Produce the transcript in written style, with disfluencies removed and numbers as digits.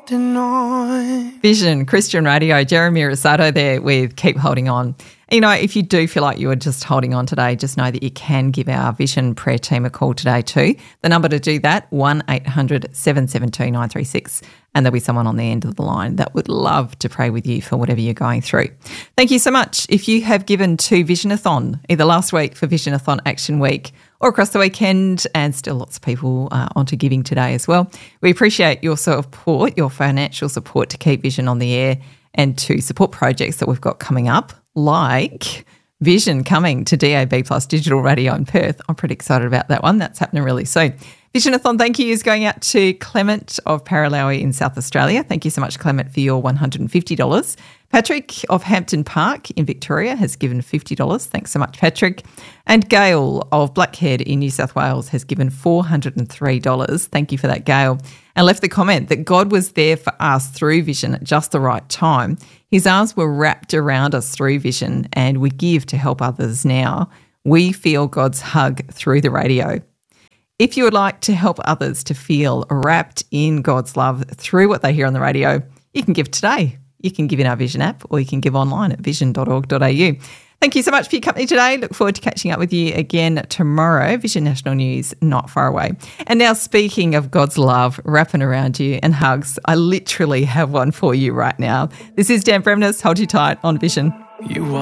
holding on. Vision Christian Radio, Jeremy Rosado there with Keep Holding On. You know, if you do feel like you are just holding on today, just know that you can give our Vision prayer team a call today too. The number to do that, 1-800-772-936, and there'll be someone on the end of the line that would love to pray with you for whatever you're going through. Thank you so much. If you have given to Visionathon, either last week for Visionathon Action Week or across the weekend, and still lots of people onto giving today as well, we appreciate your support, your financial support to keep Vision on the air and to support projects that we've got coming up, like Vision coming to DAB Plus Digital Radio in Perth. I'm pretty excited about that one. That's happening really soon. Visionathon thank you is going out to Clement of Paralowie in South Australia. Thank you so much, Clement, for your $150. Patrick of Hampton Park in Victoria has given $50. Thanks so much, Patrick. And Gail of Blackhead in New South Wales has given $403. Thank you for that, Gail. And left the comment that God was there for us through Vision at just the right time. His arms were wrapped around us through Vision, and we give to help others now. We feel God's hug through the radio. If you would like to help others to feel wrapped in God's love through what they hear on the radio, you can give today. You can give in our Vision app, or you can give online at vision.org.au. Thank you so much for your company today. Look forward to catching up with you again tomorrow. Vision National News not far away. And now, speaking of God's love wrapping around you and hugs, I literally have one for you right now. This is Dan Bremnes. Hold you tight on Vision. You